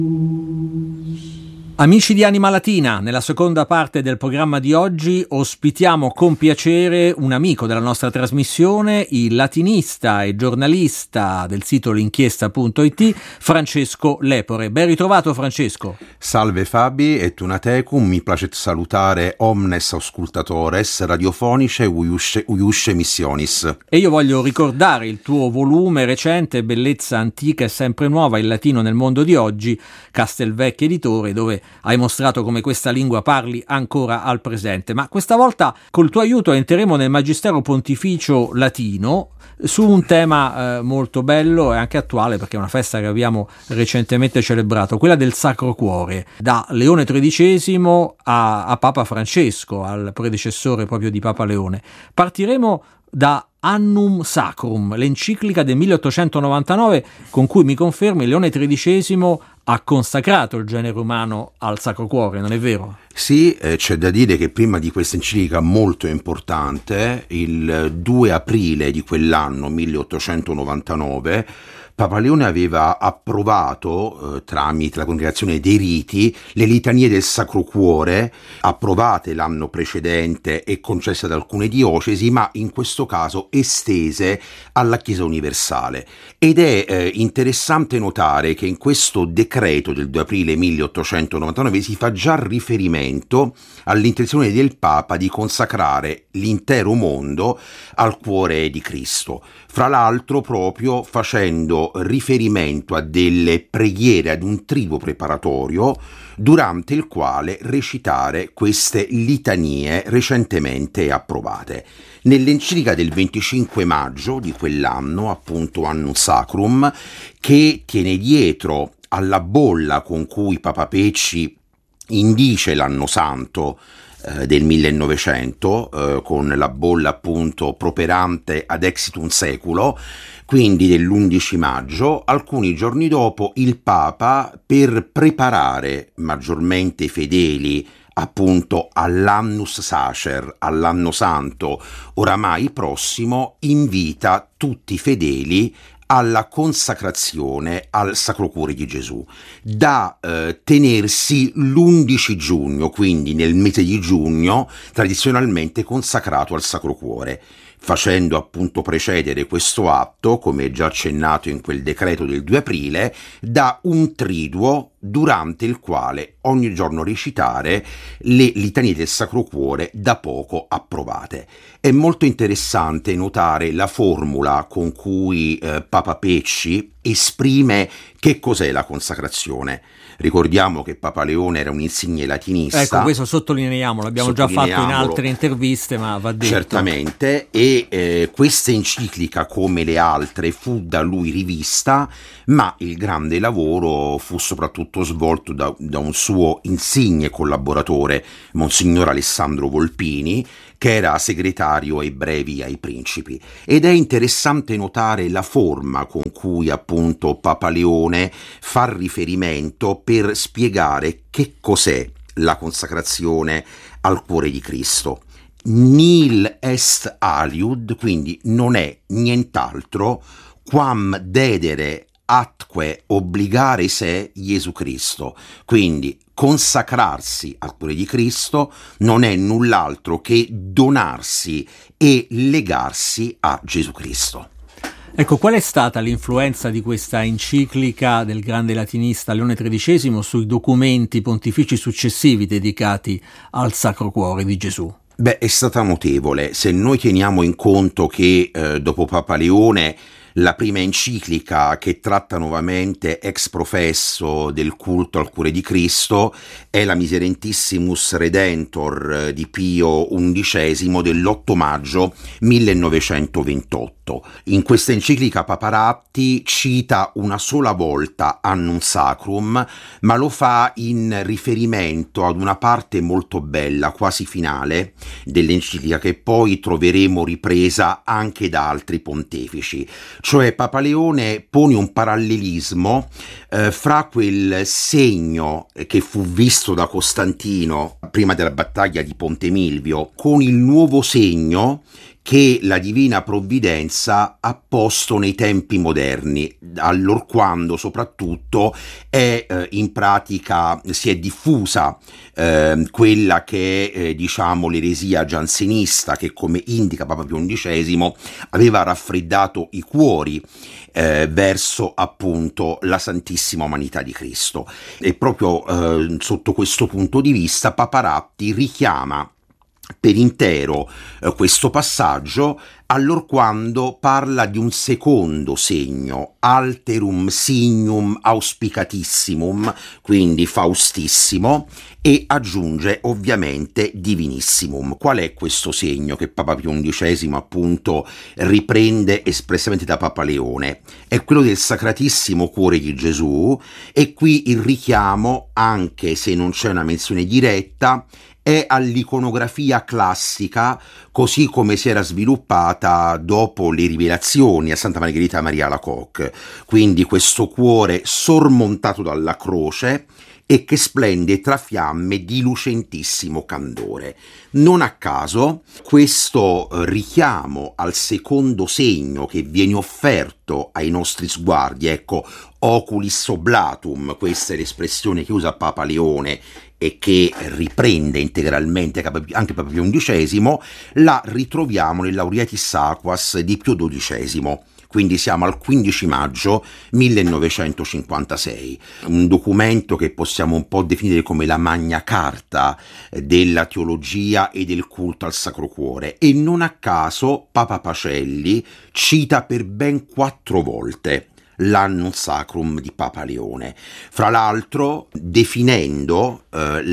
Amici di Anima Latina, nella seconda parte del programma di oggi ospitiamo con piacere un amico della nostra trasmissione, il latinista e giornalista del sito l'inchiesta.it, Francesco Lepore. Ben ritrovato, Francesco. Salve Fabi, et una tecum, mi placet salutare omnes auscultatores radiofonice uiusce missionis. E io voglio ricordare il tuo volume recente, Bellezza antica e sempre nuova, il latino nel mondo di oggi, Castelvecchi Editore, dove hai mostrato come questa lingua parli ancora al presente. Ma questa volta col tuo aiuto entreremo nel Magistero Pontificio Latino su un tema molto bello e anche attuale, perché è una festa che abbiamo recentemente celebrato, quella del Sacro Cuore, da Leone XIII a Papa Francesco, al predecessore proprio di Papa Leone. Partiremo da Annum Sacrum, l'enciclica del 1899 con cui, mi confermi, Leone XIII ha consacrato il genere umano al Sacro Cuore, non è vero? Sì, c'è da dire che prima di questa enciclica molto importante, il 2 aprile di quell'anno 1899, Papa Leone aveva approvato, tramite la Congregazione dei Riti, le litanie del Sacro Cuore, approvate l'anno precedente e concesse ad alcune diocesi, ma in questo caso estese alla Chiesa universale. Ed è interessante notare che in questo decreto del 2 aprile 1899 si fa già riferimento all'intenzione del Papa di consacrare l'intero mondo al cuore di Cristo. Fra l'altro proprio facendo riferimento a delle preghiere, ad un triduo preparatorio durante il quale recitare queste litanie recentemente approvate. Nell'enciclica del 25 maggio di quell'anno, appunto Annum Sacrum, che tiene dietro alla bolla con cui Papa Pecci indice l'anno santo del 1900, con la bolla appunto properante ad exitum seculo, quindi dell'11 maggio, alcuni giorni dopo il Papa, per preparare maggiormente i fedeli appunto all'annus sacer, all'anno santo oramai prossimo, invita tutti i fedeli alla consacrazione al Sacro Cuore di Gesù, da tenersi l'11 giugno, quindi nel mese di giugno, tradizionalmente consacrato al Sacro Cuore, facendo appunto precedere questo atto, come già accennato in quel decreto del 2 aprile, da un triduo durante il quale ogni giorno recitare le litanie del Sacro Cuore da poco approvate. È molto interessante notare la formula con cui Papa Pecci esprime che cos'è la consacrazione. Ricordiamo che Papa Leone era un insigne latinista. Ecco, questo sottolineiamolo, l'abbiamo già fatto in altre interviste, ma va detto. Certamente, e questa enciclica, come le altre, fu da lui rivista, ma il grande lavoro fu soprattutto svolto da un suo insigne collaboratore, Monsignor Alessandro Volpini, che era segretario ai brevi ai principi. Ed è interessante notare la forma con cui appunto Papa Leone fa riferimento per spiegare che cos'è la consacrazione al cuore di Cristo. Nil est aliud, quindi non è nient'altro, quam dedere atque obbligare se Gesù Cristo, quindi consacrarsi al cuore di Cristo non è null'altro che donarsi e legarsi a Gesù Cristo. Ecco, qual è stata l'influenza di questa enciclica del grande latinista Leone XIII sui documenti pontifici successivi dedicati al Sacro Cuore di Gesù? Beh, è stata notevole. Se noi teniamo in conto che dopo Papa Leone la prima enciclica che tratta nuovamente ex professo del culto al cuore di Cristo è la Miserentissimus Redentor di Pio XI dell'8 maggio 1928. In questa enciclica Papa Ratti cita una sola volta Annum Sacrum, ma lo fa in riferimento ad una parte molto bella, quasi finale, dell'enciclica che poi troveremo ripresa anche da altri pontefici. Cioè Papa Leone pone un parallelismo fra quel segno che fu visto da Costantino prima della battaglia di Ponte Milvio con il nuovo segno che la divina provvidenza ha posto nei tempi moderni, allorquando soprattutto è in pratica si è diffusa quella che è diciamo l'eresia giansenista, che come indica Papa Pio XI aveva raffreddato i cuori verso appunto la Santissima Umanità di Cristo. E proprio sotto questo punto di vista Papa Ratti richiama per intero questo passaggio allorquando parla di un secondo segno, alterum signum auspicatissimum, quindi faustissimo, e aggiunge ovviamente divinissimum. Qual è questo segno che Papa Pio XI appunto riprende espressamente da Papa Leone? È quello del Sacratissimo Cuore di Gesù, e qui il richiamo, anche se non c'è una menzione diretta, è all'iconografia classica, così come si era sviluppata dopo le rivelazioni a Santa Margherita Maria Alacoque, quindi questo cuore sormontato dalla croce e che splende tra fiamme di lucentissimo candore. Non a caso questo richiamo al secondo segno che viene offerto ai nostri sguardi, ecco, oculis oblatum, questa è l'espressione che usa Papa Leone e che riprende integralmente anche Papa Pio XI, la ritroviamo nell'Aurietis Aquas di Pio XII. Quindi siamo al 15 maggio 1956, un documento che possiamo un po' definire come la Magna Carta della teologia e del culto al Sacro Cuore, e non a caso Papa Pacelli cita per ben 4 volte l'Annum Sacrum di Papa Leone, fra l'altro definendo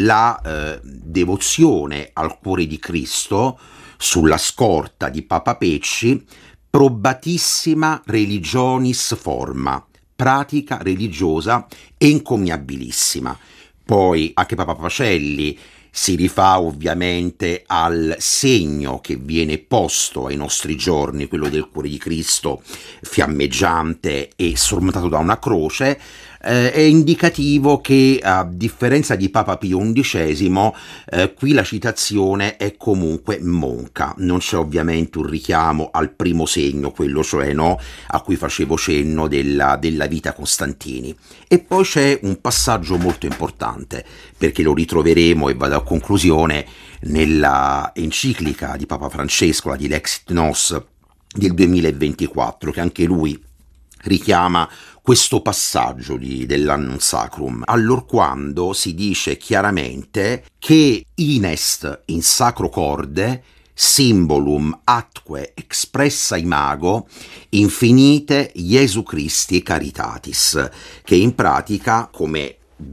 la devozione al cuore di Cristo sulla scorta di Papa Pecci probatissima religionis forma, pratica religiosa encomiabilissima. Poi anche Papa Pacelli si rifà ovviamente al segno che viene posto ai nostri giorni, quello del cuore di Cristo fiammeggiante e sormontato da una croce. È indicativo che, a differenza di Papa Pio XI, qui la citazione è comunque monca, non c'è ovviamente un richiamo al primo segno, quello cioè a cui facevo cenno della vita Costantini. E poi c'è un passaggio molto importante, perché lo ritroveremo, e vado a conclusione, nella enciclica di Papa Francesco, la Dilexit Nos del 2024, che anche lui richiama questo passaggio dell'Annum Sacrum, allorquando si dice chiaramente che inest in sacro corde symbolum atque expressa imago infinite Iesu Christi caritatis, che in pratica, come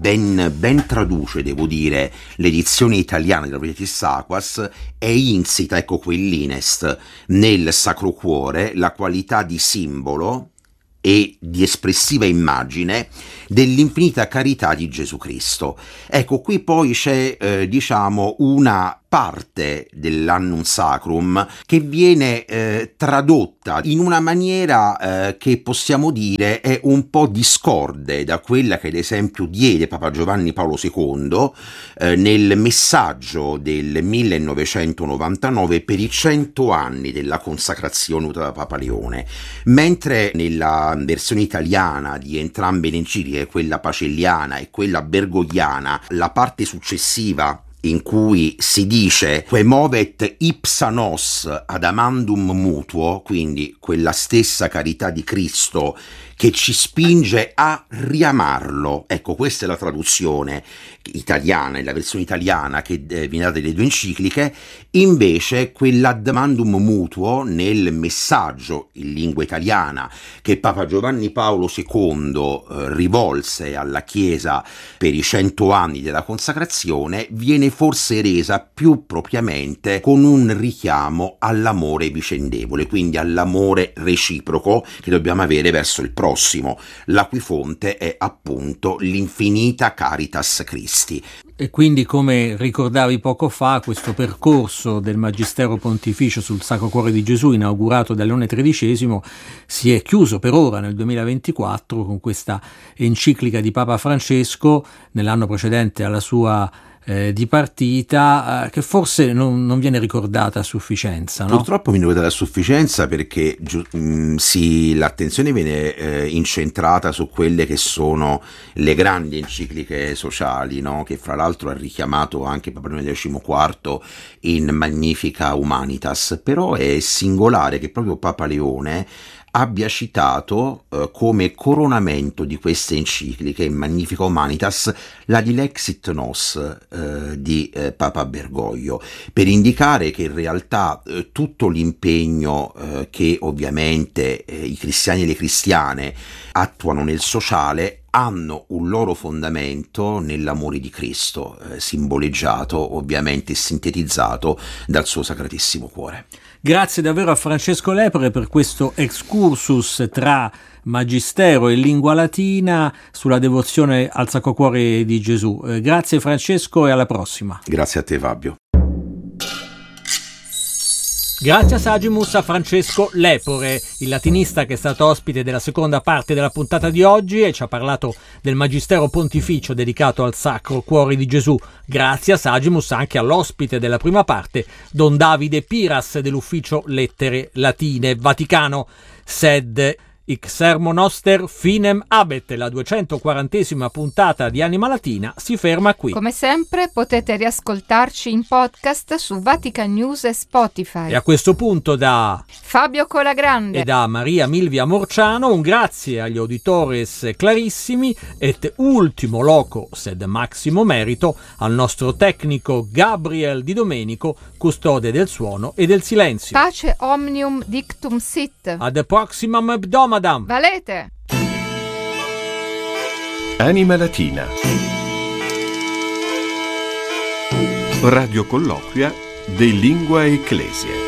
ben traduce, devo dire, l'edizione italiana dell'Aurietis Aquas, è insita, ecco quell'inest, nel Sacro Cuore la qualità di simbolo e di espressiva immagine dell'infinita carità di Gesù Cristo. Ecco, qui poi c'è diciamo una parte dell'Annum Sacrum che viene tradotta in una maniera che possiamo dire è un po' discorde da quella che ad esempio diede Papa Giovanni Paolo II nel messaggio del 1999 per i 100 anni della consacrazione avuta da Papa Leone, mentre nella versione italiana di entrambe le encicliche, quella pacelliana e quella bergogliana, la parte successiva in cui si dice que movet ipsa nos ad amandum mutuo, quindi quella stessa carità di Cristo che ci spinge a riamarlo. Ecco, questa è la traduzione italiana, è la versione italiana che viene data dalle 2 encicliche. Invece quell'admandum mutuo nel messaggio in lingua italiana che Papa Giovanni Paolo II rivolse alla Chiesa per i 100 anni della consacrazione viene forse resa più propriamente con un richiamo all'amore vicendevole, quindi all'amore reciproco che dobbiamo avere verso il prossimo, la cui fonte è appunto l'infinita caritas Christi. E quindi, come ricordavi poco fa, questo percorso del Magistero Pontificio sul Sacro Cuore di Gesù, inaugurato da Leone XIII, si è chiuso per ora nel 2024 con questa enciclica di Papa Francesco, nell'anno precedente alla sua di partita che forse non viene ricordata a sufficienza, no? Purtroppo viene ricordata a sufficienza perché l'attenzione viene incentrata su quelle che sono le grandi encicliche sociali, no? Che fra l'altro ha richiamato anche Papa Leone XIV in Magnifica Humanitas, però è singolare che proprio Papa Leone abbia citato come coronamento di queste encicliche in Magnifica Humanitas la Dilexit Nos di Papa Bergoglio, per indicare che in realtà tutto l'impegno che ovviamente i cristiani e le cristiane attuano nel sociale hanno un loro fondamento nell'amore di Cristo, simboleggiato ovviamente e sintetizzato dal suo Sacratissimo Cuore. Grazie davvero a Francesco Lepore per questo excursus tra magistero e lingua latina sulla devozione al Sacro Cuore di Gesù. Grazie Francesco e alla prossima. Grazie a te Fabio. Grazie a Sagimus a Francesco Lepore, il latinista che è stato ospite della seconda parte della puntata di oggi e ci ha parlato del Magistero Pontificio dedicato al Sacro Cuore di Gesù. Grazie a Sagimus anche all'ospite della prima parte, Don Davide Piras dell'Ufficio Lettere Latine Vaticano. Sed Hic sermo noster finem habet, la 240esima puntata di Anima Latina si ferma qui. Come sempre potete riascoltarci in podcast su Vatican News e Spotify. E a questo punto da Fabio Colagrande e da Maria Milvia Morciano un grazie agli auditores clarissimi et ultimo loco sed maximo merito al nostro tecnico Gabriel Di Domenico, custode del suono e del silenzio. Pace omnium dictum sit. Ad proximam abdomadam. Valete. Anima Latina. Radio colloquia de Lingua Ecclesia.